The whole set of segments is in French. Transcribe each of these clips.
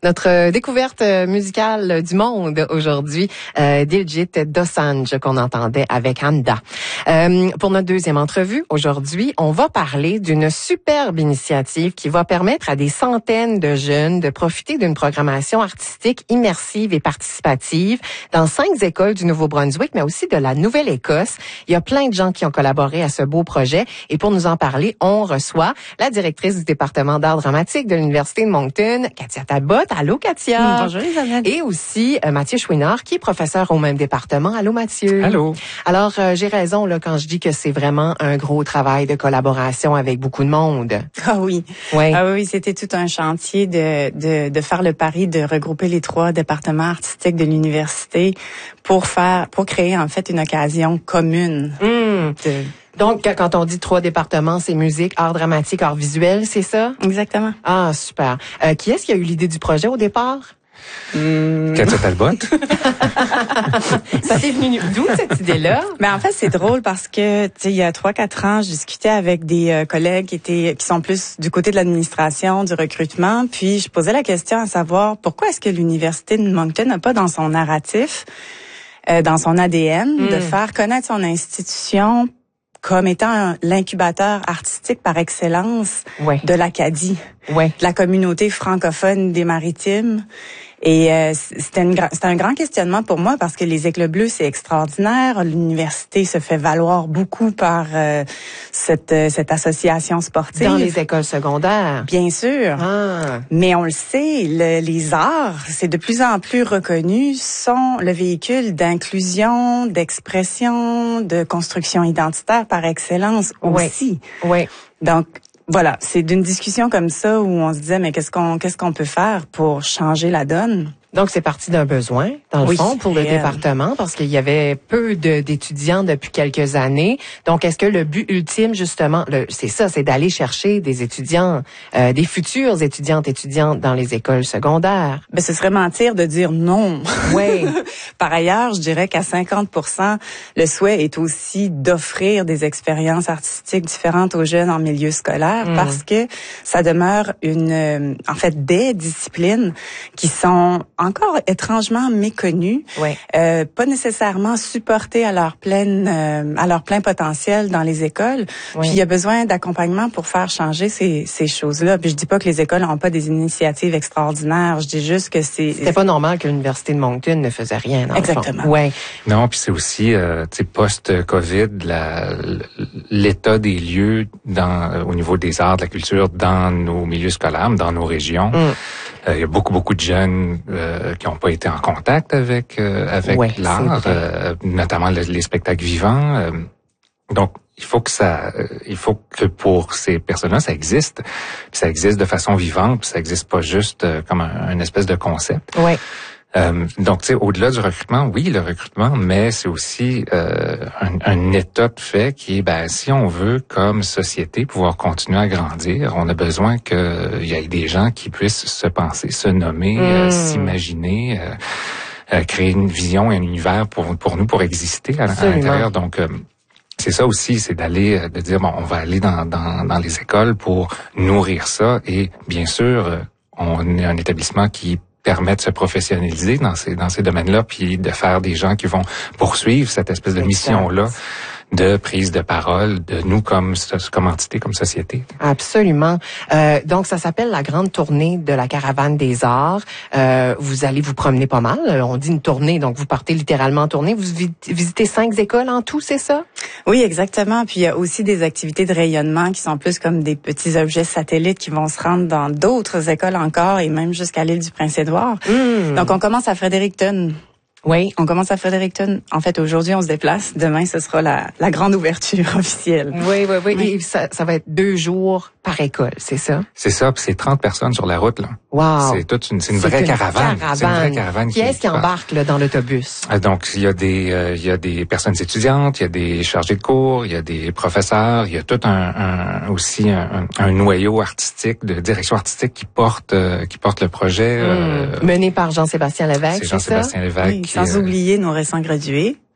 Notre découverte musicale du monde aujourd'hui, Diljit Dosanjh qu'on entendait avec Anda. Pour notre deuxième entrevue, aujourd'hui, on va parler d'une superbe initiative qui va permettre à des centaines de jeunes de profiter d'une programmation artistique immersive et participative dans 5 écoles du Nouveau-Brunswick, mais aussi de la Nouvelle-Écosse. Il y a plein de gens qui ont collaboré à ce beau projet et pour nous en parler, on reçoit la directrice du département d'art dramatique de l'Université de Moncton, Katia Talbot. Allô, Katia. Bonjour, Isabelle. Et aussi Mathieu Chouinard, qui est professeur au même département. Allô, Mathieu. Allô. Alors, j'ai raison là quand je dis que c'est vraiment un gros travail de collaboration avec beaucoup de monde. Ah oui. Ouais. Ah oui, c'était tout un chantier de faire le pari de regrouper les 3 départements artistiques de l'université pour créer en fait une occasion commune. Donc, quand on dit 3 départements, c'est musique, art dramatique, art visuel, c'est ça? Exactement. Ah, super. Qui est-ce qui a eu l'idée du projet au départ? Katia Talbot. Ça t'est venu d'où, cette idée-là? En fait, c'est drôle parce que, tu sais, il y a 3-4 ans, je discutais avec des collègues qui sont plus du côté de l'administration, du recrutement, puis je posais la question à savoir pourquoi est-ce que l'Université de Moncton n'a pas dans son narratif, dans son ADN, de faire connaître son institution comme étant l'incubateur artistique par excellence de l'Acadie, de la communauté francophone des Maritimes. Et c'était un grand questionnement pour moi parce que les Éclats bleus, c'est extraordinaire. L'université se fait valoir beaucoup par cette association sportive. Dans les écoles secondaires. Bien sûr. Ah. Mais on le sait, les arts, c'est de plus en plus reconnu, sont le véhicule d'inclusion, d'expression, de construction identitaire par excellence aussi. Oui. Donc, voilà, c'est d'une discussion comme ça où on se disait, mais qu'est-ce qu'on peut faire pour changer la donne? Donc, c'est parti d'un besoin, dans le fond, pour le département, parce qu'il y avait peu d'étudiants depuis quelques années. Donc, est-ce que le but ultime, justement, c'est ça, c'est d'aller chercher des étudiants, des futurs étudiants dans les écoles secondaires? Ben, ce serait mentir de dire non. Oui. Par ailleurs, je dirais qu'à 50%, le souhait est aussi d'offrir des expériences artistiques différentes aux jeunes en milieu scolaire, parce que ça demeure des disciplines qui sont encore étrangement méconnus, pas nécessairement supportés à leur plein potentiel dans les écoles. Puis il y a besoin d'accompagnement pour faire changer ces choses-là. Puis je dis pas que les écoles n'ont pas des initiatives extraordinaires. Je dis juste que c'était pas normal que l'Université de Moncton ne faisait rien. Exactement. Ouais. Non, puis c'est aussi post-Covid, l'état des lieux au niveau des arts, de la culture dans nos milieux scolaires, dans nos régions. Il y a beaucoup de jeunes qui n'ont pas été en contact avec l'art, notamment les spectacles vivants. Donc, il faut que pour ces personnes-là, ça existe. Puis ça existe de façon vivante, puis ça existe pas juste comme un espèce de concept. Oui. Donc, tu sais, au-delà du recrutement, oui, le recrutement, mais c'est aussi un état de fait qui est, si on veut, comme société, pouvoir continuer à grandir, on a besoin qu'il y ait des gens qui puissent se penser, se nommer, s'imaginer, créer une vision et un univers pour nous, pour exister à l'intérieur. Donc, c'est ça aussi, c'est de dire, on va aller dans les écoles pour nourrir ça. Et bien sûr, on est un établissement qui permet de se professionnaliser dans ces domaines-là, puis de faire des gens qui vont poursuivre cette espèce de mission-là de prise de parole de nous comme entité, comme société. Absolument. Donc, ça s'appelle la grande tournée de la Caravane des Arts. Vous allez vous promener pas mal. On dit une tournée, donc vous partez littéralement en tournée. Vous visitez 5 écoles en tout, c'est ça? Oui, exactement. Puis il y a aussi des activités de rayonnement qui sont plus comme des petits objets satellites qui vont se rendre dans d'autres écoles encore et même jusqu'à l'île du Prince-Édouard. Donc, on commence à Fredericton. Oui. On commence à Fredericton. En fait, aujourd'hui, on se déplace. Demain, ce sera la grande ouverture officielle. Oui. Et ça va être 2 jours par école, c'est ça? C'est ça, puis c'est 30 personnes sur la route, là. Wow. C'est une vraie caravane. C'est une vraie caravane. Qui est-ce qui embarque là, dans l'autobus? Donc, il y a des personnes étudiantes, il y a des chargés de cours, il y a des professeurs, il y a tout aussi un noyau artistique, de direction artistique qui porte le projet. Mené par Jean-Sébastien Lévesque, c'est Jean-Sébastien Lévesque. Oui, sans oublier nos récents gradués.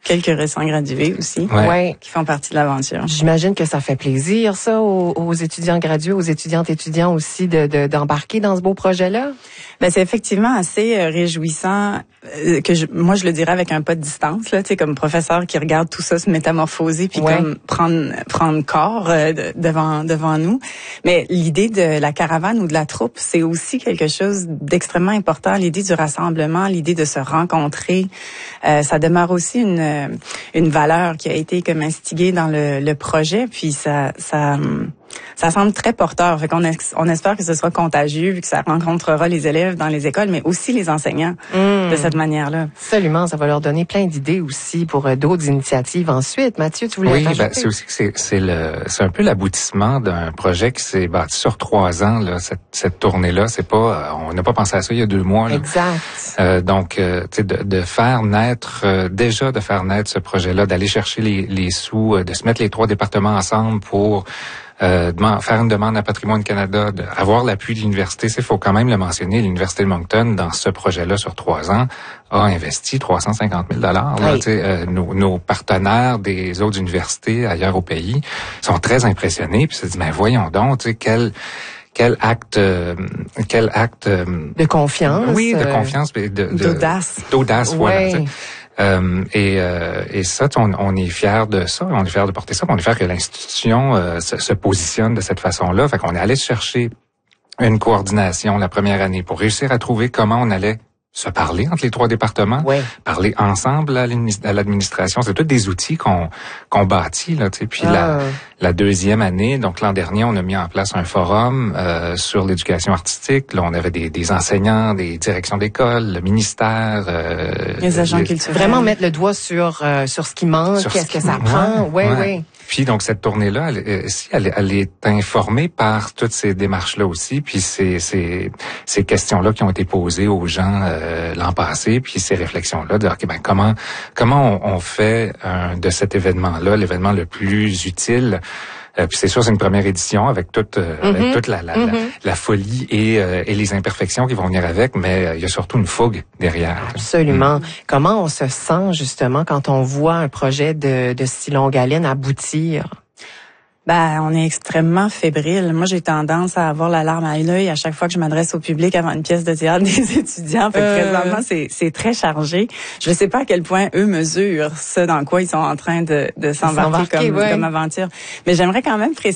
quelques récents gradués aussi, Ouais. qui font partie de l'aventure. J'imagine que ça fait plaisir, ça, aux étudiants gradués, aux étudiants aussi, d'embarquer dans ce beau projet-là. Ben c'est effectivement assez réjouissant moi je le dirais avec un pas de distance là, tu sais, comme professeur qui regarde tout ça se métamorphoser puis comme prendre corps devant nous. Mais l'idée de la caravane ou de la troupe, c'est aussi quelque chose d'extrêmement important. L'idée du rassemblement, l'idée de se rencontrer, ça demeure aussi une valeur qui a été comme instiguée dans le projet. Puis ça semble très porteur. Fait qu'on on espère que ce sera contagieux, puis que ça rencontrera les élèves dans les écoles, mais aussi les enseignants de cette manière-là. Absolument, ça va leur donner plein d'idées aussi pour d'autres initiatives ensuite. Mathieu, tu voulais rajouter? Oui, c'est aussi que c'est un peu l'aboutissement d'un projet qui s'est bâti sur 3 ans. Là, cette tournée-là, c'est pas, on n'a pas pensé à ça il y a 2 mois. Là. Exact. Donc, tu sais, de faire naître ce projet-là, d'aller chercher les sous, de se mettre les 3 départements ensemble pour faire une demande à Patrimoine Canada, avoir l'appui de l'université. Il faut quand même le mentionner, l'Université de Moncton, dans ce projet-là sur 3 ans, a investi 350 000 $. Oui. Nos partenaires des autres universités ailleurs au pays sont très impressionnés, puis se disent, mais voyons donc, tu sais, quel acte de confiance. Oui, de confiance, d'audace. D'audace, ouais. Voilà. Et ça, on est fiers de ça, on est fiers de porter ça, on est fiers que l'institution se positionne de cette façla. Fait qu'on est allé chercher une coordination la première année pour réussir à trouver comment on allait se parler entre les 3 départements, parler ensemble à l'administration. C'est tous des outils qu'on bâtit, là, tu sais. Puis la deuxième année, donc l'an dernier, on a mis en place un forum sur l'éducation artistique. Là, on avait des enseignants, des directions d'école, le ministère, les agents culturels. Vraiment mettre le doigt sur ce qui manque, qu'est-ce que ça prend. Oui. Puis donc cette tournée-là, elle est informée par toutes ces démarches-là aussi, puis ces questions-là qui ont été posées aux gens l'an passé, puis ces réflexions-là de comment on fait de cet événement-là l'événement le plus utile. Puis c'est sûr, c'est une première édition avec toute la folie et les imperfections qui vont venir avec, mais il y a surtout une fougue derrière. Absolument. Comment on se sent justement quand on voit un projet de si longue haleine aboutir? Ben, on est extrêmement fébrile. Moi, j'ai tendance à avoir la larme à l'œil à chaque fois que je m'adresse au public avant une pièce de théâtre des étudiants. Fait que présentement, c'est très chargé. Je ne sais pas à quel point eux mesurent ce dans quoi ils sont en train de s'embarquer comme aventure. Mais j'aimerais quand même préciser